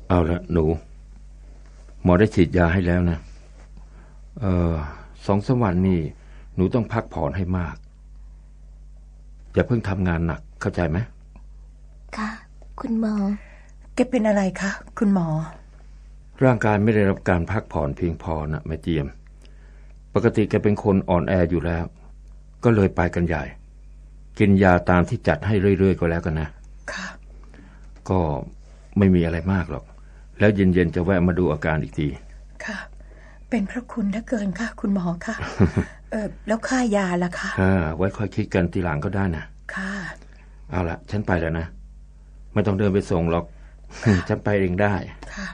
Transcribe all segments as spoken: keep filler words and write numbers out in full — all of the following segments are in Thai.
เอาละหนูหมอได้ฉีดยาให้แล้วนะเออสองสามวันนี่หนูต้องพักผ่อนให้มากอย่าเพิ่งทำงานหนักเข้าใจไหมค่ะคุณหมอแกเป็นอะไรคะคุณหมอร่างกายไม่ได้รับการพักผ่อนเพียงพอนะแม่เจียมปกติแกเป็นคนอ่อนแออยู่แล้วก็เลยไปกันใหญ่กินยาตามที่จัดให้เรื่อยๆก็แล้วกันนะค่ะก็ไม่มีอะไรมากหรอกแล้วเย็นๆจะแวะมาดูอาการอีกทีค่ะเป็นพระคุณเหลือเกินค่ะคุณหมอค่ะ เออแล้วค่ายาล่ะคะอ่าไว้ค่อยคิดกันทีหลังก็ได้นะค่ะเอาละฉันไปแล้วนะไม่ต้องเดินไปส่งหรอกฉันไปเองได้ค่ะ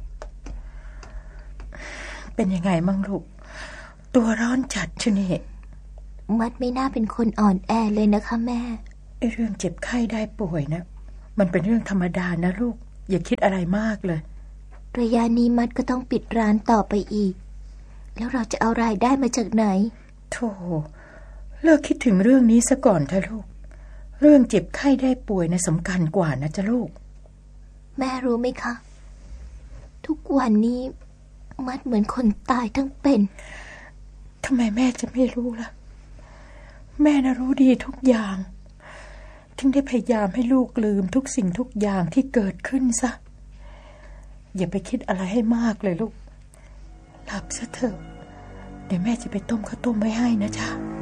เป็นยังไงมั่งลูกตัวร้อนจัดชะนี่มัดไม่น่าเป็นคนอ่อนแอเลยนะคะแม่ไอ้เรื่องเจ็บไข้ได้ป่วยนะมันเป็นเรื่องธรรมดานะลูกอย่าคิดอะไรมากเลยระยะนี้มัดก็ต้องปิดร้านต่อไปอีกแล้วเราจะเอารายได้มาจากไหนโธ่เลิกคิดถึงเรื่องนี้ซะก่อนเถอะลูกเรื่องเจ็บไข้ได้ป่วยนะสำคัญกว่านะจ๊ะลูกแม่รู้ไหมคะทุกวันนี้มัดเหมือนคนตายทั้งเป็นทำไมแม่จะไม่รู้ล่ะแม่น่ะรู้ดีทุกอย่างถึงได้พยายามให้ลูกลืมทุกสิ่งทุกอย่างที่เกิดขึ้นซะอย่าไปคิดอะไรให้มากเลยลูกหลับซะเถอะเดี๋ยวแม่จะไปต้มข้าวต้มไว้ให้นะจ๊ะ